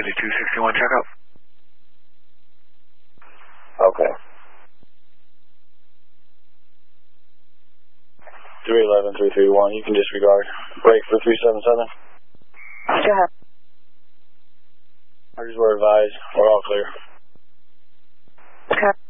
5261, check out. Okay. 311-331, you can disregard. Break for 377. Go ahead. Orders were advised. We're all clear. Okay.